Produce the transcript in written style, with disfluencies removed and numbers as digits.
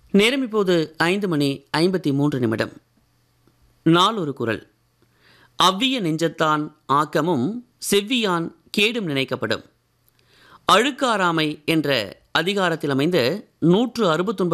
நேரம் இப்போது 5:53. நாளொரு குறள். அவ்விய நெஞ்சத்தான் ஆக்கமும் செவ்வியான் கேடும் நினைக்கப்படும். அழுக்காராமை என்ற அதிகாரத்தில் அமைந்த 169